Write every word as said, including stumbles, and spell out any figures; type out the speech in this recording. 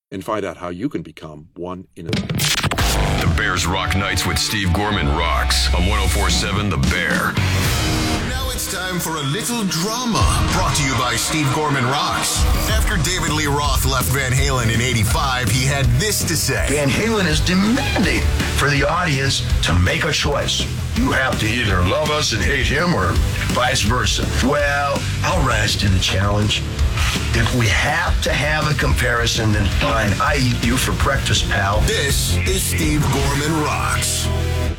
and find out how you can become one in a million. The Bears Rock Nights with Steve Gorman rocks on one oh four point seven The Bear. Now it's time for a little drama, brought to you by Steve Gorman Rocks. After David Lee Roth left Van Halen in eighty-five, he had this to say. Van Halen is demanding for the audience to make a choice. You have to either love us and hate him or vice versa. Well, I'll rise to the challenge. If we have to have a comparison, then fine. I eat you for breakfast, pal. This is Steve Gorman Rocks.